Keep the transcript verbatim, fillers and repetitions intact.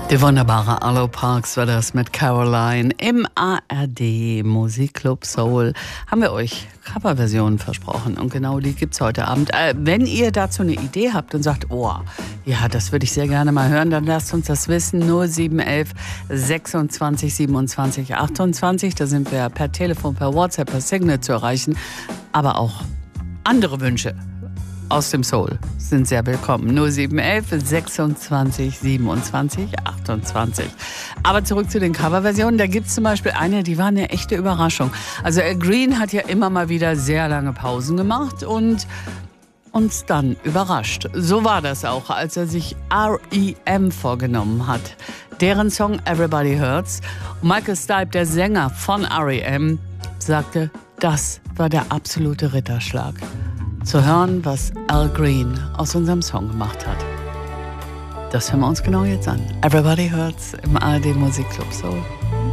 Die wunderbare Arlo Parks war das mit Caroline. Im A R D Musikclub Soul haben wir euch Coverversionen versprochen und genau die gibt's heute Abend. Äh, wenn ihr dazu eine Idee habt und sagt, oh, ja, das würde ich sehr gerne mal hören, dann lasst uns das wissen. null sieben elf sechsundzwanzig siebenundzwanzig achtundzwanzig, da sind wir per Telefon, per WhatsApp, per Signal zu erreichen, aber auch andere Wünsche aus dem Soul sind sehr willkommen. null sieben elf sechsundzwanzig siebenundzwanzig achtundzwanzig. Aber zurück zu den Coverversionen. Da gibt es zum Beispiel eine, die war eine echte Überraschung. Also Al Green hat ja immer mal wieder sehr lange Pausen gemacht und uns dann überrascht. So war das auch, als er sich R E M vorgenommen hat. Deren Song Everybody Hurts. Und Michael Stipe, der Sänger von R E M, sagte, das war der absolute Ritterschlag. Zu hören, was Al Green aus unserem Song gemacht hat. Das hören wir uns genau jetzt an. Everybody Hurts im A R D Musikclub Soul.